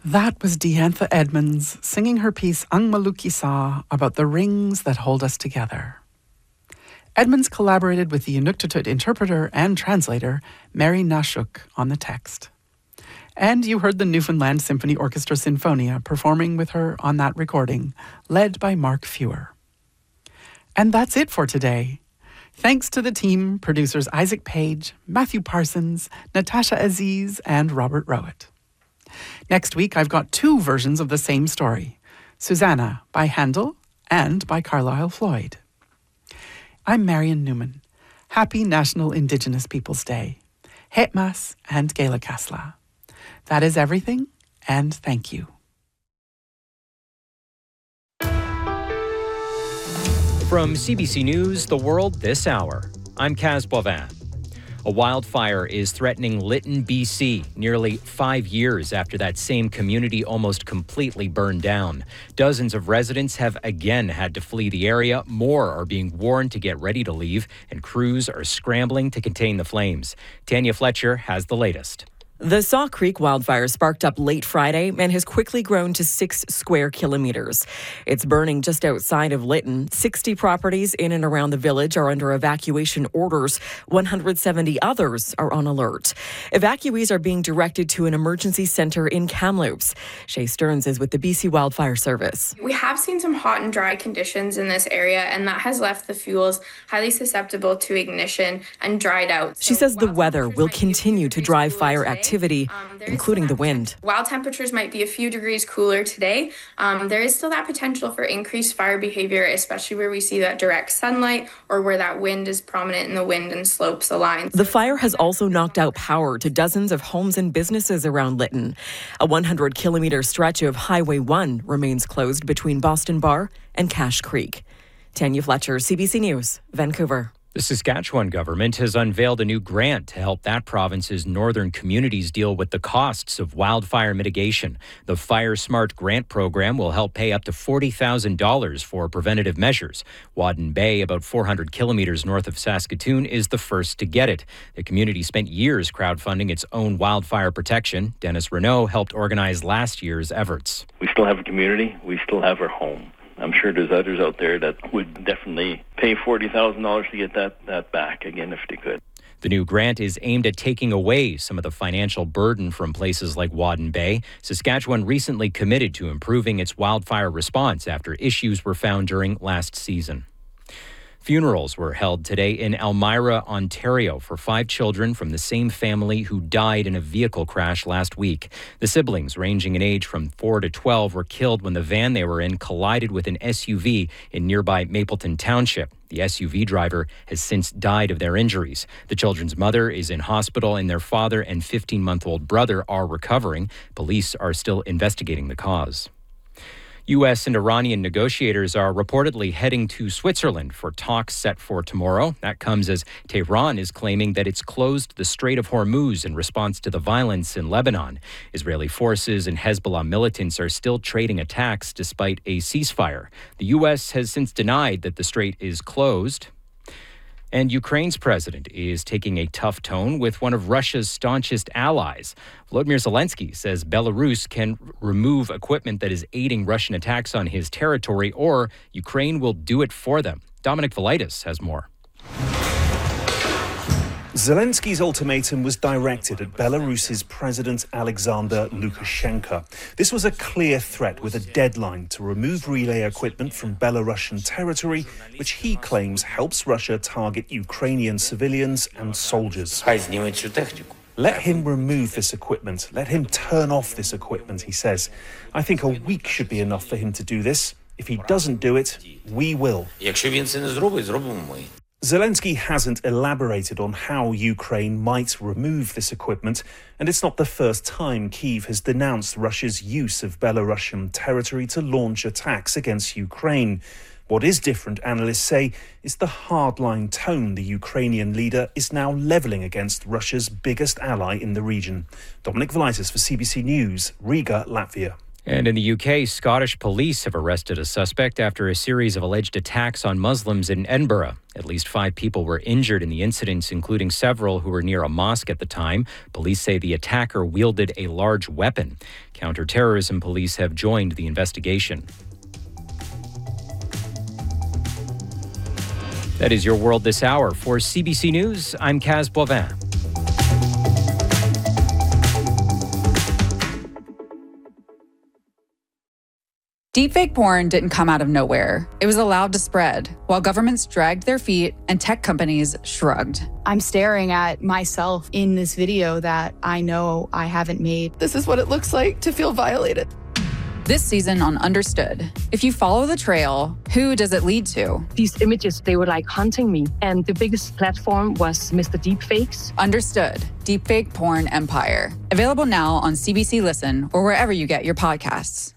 That was Diantha Edmonds singing her piece Ang Maluki Sa about the rings that hold us together. Edmonds collaborated with the Inuktitut interpreter and translator Mary Nashuk on the text. And you heard the Newfoundland Symphony Orchestra Sinfonia performing with her on that recording, led by Mark Fewer. And that's it for today. Thanks to the team, producers Isaac Page, Matthew Parsons, Natasha Aziz, and Robert Rowett. Next week, I've got two versions of the same story, Susanna by Handel and by Carlisle Floyd. I'm Marion Newman. Happy National Indigenous Peoples Day. Hetmas and Gaelacasla. That is everything, and thank you. From CBC News, The World This Hour, I'm Kaz Boivin. A wildfire is threatening Lytton, BC, nearly 5 years after that same community almost completely burned down. Dozens of residents have again had to flee the area. More are being warned to get ready to leave, and crews are scrambling to contain the flames. Tanya Fletcher has the latest. The Saw Creek wildfire sparked up late Friday and has quickly grown to 6 square kilometers. It's burning just outside of Lytton. 60 properties in and around the village are under evacuation orders. 170 others are on alert. Evacuees are being directed to an emergency centre in Kamloops. Shay Stearns is with the BC Wildfire Service. We have seen some hot and dry conditions in this area, and that has left the fuels highly susceptible to ignition and dried out. She says the weather will continue to drive fire activity, including the wind. While temperatures might be a few degrees cooler today, there is still that potential for increased fire behavior, especially where we see that direct sunlight or where that wind is prominent in the wind and slopes align. The fire has also knocked out power to dozens of homes and businesses around Lytton. A 100-kilometre stretch of Highway 1 remains closed between Boston Bar and Cache Creek. Tanya Fletcher, CBC News, Vancouver. The Saskatchewan government has unveiled a new grant to help that province's northern communities deal with the costs of wildfire mitigation. The Fire Smart Grant Program will help pay up to $40,000 for preventative measures. Wadden Bay, about 400 kilometres north of Saskatoon, is the first to get it. The community spent years crowdfunding its own wildfire protection. Dennis Renault helped organize last year's efforts. We still have a community. We still have our home. I'm sure there's others out there that would definitely pay $40,000 to get that back again if they could. The new grant is aimed at taking away some of the financial burden from places like Wadden Bay. Saskatchewan recently committed to improving its wildfire response after issues were found during last season. Funerals were held today in Elmira, Ontario, for 5 children from the same family who died in a vehicle crash last week. The siblings, ranging in age from 4 to 12, were killed when the van they were in collided with an SUV in nearby Mapleton Township. The SUV driver has since died of their injuries. The children's mother is in hospital, and their father and 15-month-old brother are recovering. Police are still investigating the cause. U.S. and Iranian negotiators are reportedly heading to Switzerland for talks set for tomorrow. That comes as Tehran is claiming that it's closed the Strait of Hormuz in response to the violence in Lebanon. Israeli forces and Hezbollah militants are still trading attacks despite a ceasefire. The U.S. has since denied that the strait is closed. And Ukraine's president is taking a tough tone with one of Russia's staunchest allies. Volodymyr Zelensky says Belarus can remove equipment that is aiding Russian attacks on his territory, or Ukraine will do it for them. Dominic Velitis has more. Zelensky's ultimatum was directed at Belarus's President Alexander Lukashenko. This was a clear threat with a deadline to remove relay equipment from Belarusian territory, which he claims helps Russia target Ukrainian civilians and soldiers. Let him remove this equipment. Let him turn off this equipment, he says. I think a week should be enough for him to do this. If he doesn't do it, we will. Zelensky hasn't elaborated on how Ukraine might remove this equipment, and it's not the first time Kyiv has denounced Russia's use of Belarusian territory to launch attacks against Ukraine. What is different, analysts say, is the hardline tone the Ukrainian leader is now levelling against Russia's biggest ally in the region. Dominic Velitis for CBC News, Riga, Latvia. And in the UK, Scottish police have arrested a suspect after a series of alleged attacks on Muslims in Edinburgh. At least 5 people were injured in the incidents, including several who were near a mosque at the time. Police say the attacker wielded a large weapon. Counter-terrorism police have joined the investigation. That is your world this hour. For CBC News, I'm Kaz Boivin. Deepfake porn didn't come out of nowhere. It was allowed to spread, while governments dragged their feet and tech companies shrugged. I'm staring at myself in this video that I know I haven't made. This is what it looks like to feel violated. This season on Understood, if you follow the trail, who does it lead to? These images, they were like hunting me. And the biggest platform was Mr. Deepfakes. Understood, Deepfake Porn Empire. Available now on CBC Listen or wherever you get your podcasts.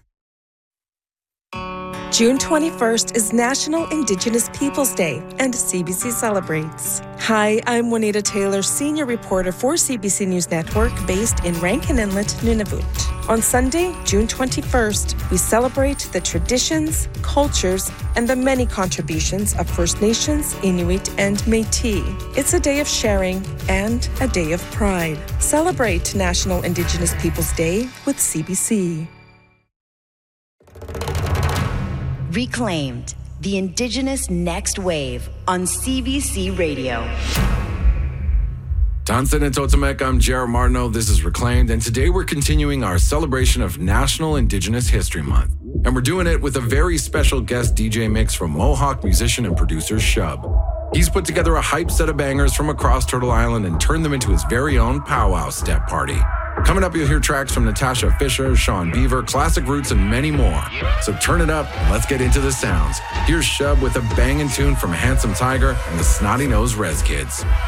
June 21st is National Indigenous Peoples Day, and CBC celebrates. Hi, I'm Juanita Taylor, senior reporter for CBC News Network, based in Rankin Inlet, Nunavut. On Sunday, June 21st, we celebrate the traditions, cultures, and the many contributions of First Nations, Inuit, and Métis. It's a day of sharing and a day of pride. Celebrate National Indigenous Peoples Day with CBC. Reclaimed, the Indigenous Next Wave on CBC Radio. Tansen and Totemek, I'm Jared Martineau. This is Reclaimed, and today we're continuing our celebration of National Indigenous History Month. And we're doing it with a very special guest DJ mix from Mohawk musician and producer Shub. He's put together a hype set of bangers from across Turtle Island and turned them into his very own powwow step party. Coming up, you'll hear tracks from Natasha Fisher, Sean Beaver, Classic Roots, and many more. So turn it up and let's get into the sounds. Here's Shub with a banging tune from Handsome Tiger and the Snotty Nose Rez Kids.